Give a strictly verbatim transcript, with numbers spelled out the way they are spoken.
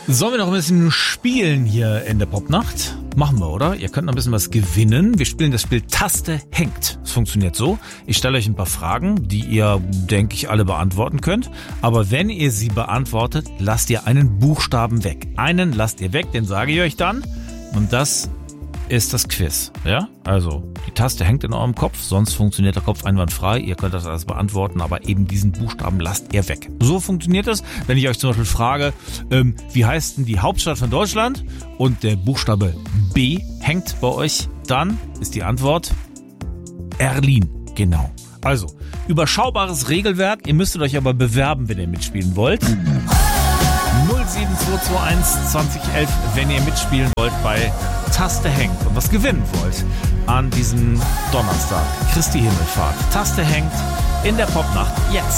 Sollen wir noch ein bisschen spielen hier in der Popnacht? Machen wir, oder? Ihr könnt noch ein bisschen was gewinnen. Wir spielen das Spiel Taste hängt. Es funktioniert so. Ich stelle euch ein paar Fragen, die ihr, denke ich, alle beantworten könnt. Aber wenn ihr sie beantwortet, lasst ihr einen Buchstaben weg. Einen lasst ihr weg, den sage ich euch dann. Und das ist das Quiz. Ja? Also, die Taste hängt in eurem Kopf, sonst funktioniert der Kopf einwandfrei. Ihr könnt das alles beantworten, aber eben diesen Buchstaben lasst ihr weg. So funktioniert es, wenn ich euch zum Beispiel frage, ähm, wie heißt denn die Hauptstadt von Deutschland? Und der Buchstabe B hängt bei euch, dann ist die Antwort Berlin. Genau. Also, überschaubares Regelwerk. Ihr müsstet euch aber bewerben, wenn ihr mitspielen wollt. null sieben zwei zwei eins zwanzig elf, wenn ihr mitspielen wollt bei Taste hängt und was gewinnen wollt an diesem Donnerstag. Christi Himmelfahrt. Taste hängt in der Popnacht jetzt.